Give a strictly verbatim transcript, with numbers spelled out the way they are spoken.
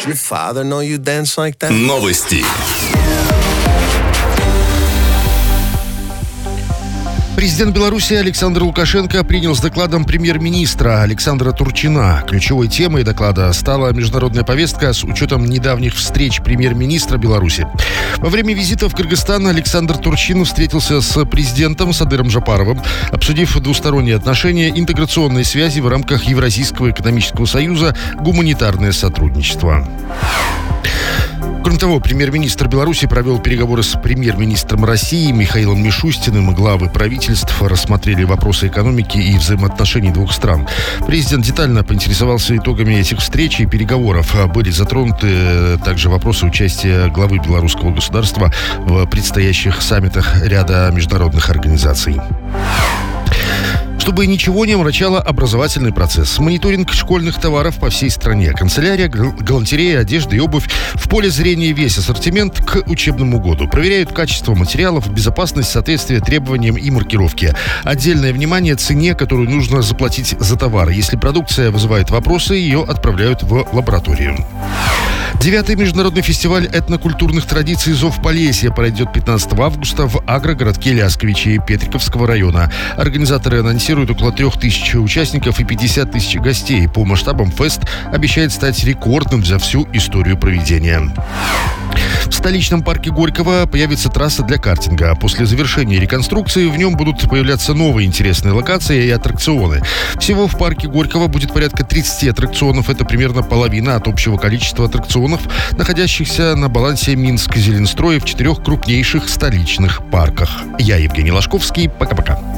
Your father know you dance like that? Новости. Президент Беларуси Александр Лукашенко принял с докладом премьер-министра Александра Турчина. Ключевой темой доклада стала международная повестка с учетом недавних встреч премьер-министра Беларуси. Во время визита в Кыргызстан Александр Турчин встретился с президентом Садыром Жапаровым, обсудив двусторонние отношения, интеграционные связи в рамках Евразийского экономического союза, гуманитарное сотрудничество. Кроме того, премьер-министр Беларуси провел переговоры с премьер-министром России Михаилом Мишустиным. Главы правительств рассмотрели вопросы экономики и взаимоотношений двух стран. Президент детально поинтересовался итогами этих встреч и переговоров. Были затронуты также вопросы участия главы белорусского государства в предстоящих саммитах ряда международных организаций. Чтобы ничего не омрачало образовательный процесс. Мониторинг школьных товаров по всей стране. Канцелярия, галантерея, одежда и обувь. В поле зрения весь ассортимент к учебному году. Проверяют качество материалов, безопасность, соответствие требованиям и маркировке. Отдельное внимание цене, которую нужно заплатить за товар. Если продукция вызывает вопросы, ее отправляют в лабораторию. Девятый международный фестиваль этнокультурных традиций «Зов Полесья» пройдет пятнадцатого августа в агрогородке Лясковичи Петриковского района. Организаторы анонсируют около трех тысяч участников и пятьдесят тысяч гостей. По масштабам фест обещает стать рекордным за всю историю проведения. В столичном парке Горького появится трасса для картинга. После завершения реконструкции в нем будут появляться новые интересные локации и аттракционы. Всего в парке Горького будет порядка тридцати аттракционов. Это примерно половина от общего количества аттракционов, находящихся на балансе Минск-Зеленстрой в четырех крупнейших столичных парках. Я Евгений Ложковский. Пока-пока.